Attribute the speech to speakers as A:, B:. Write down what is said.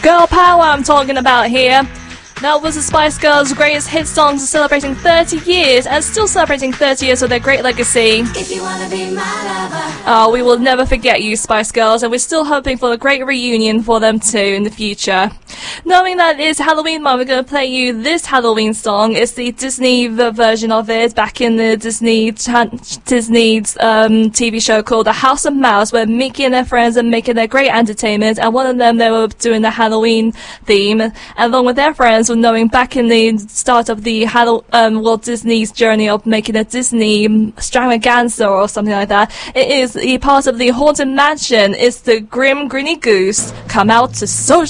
A: Girl power I'm talking about here. That was the Spice Girls' greatest hit songs, celebrating 30 years and still celebrating 30 years of their great legacy.
B: If you wanna be my lover.
A: Oh, we will never forget you, Spice Girls, and we're still hoping for a great reunion for them too in the future. Knowing that it's Halloween month, we're going to play you this Halloween song. It's the Disney version of it, back in the Disney's TV show called The House of Mouse, where Mickey and their friends are making their great entertainment, and one of them, they were doing the Halloween theme, and along with their friends, were knowing back in the start of the Walt Disney's journey of making a Disney extravaganza or something like that. It is the part of the Haunted Mansion. It's the Grim Grinny Goose come out to social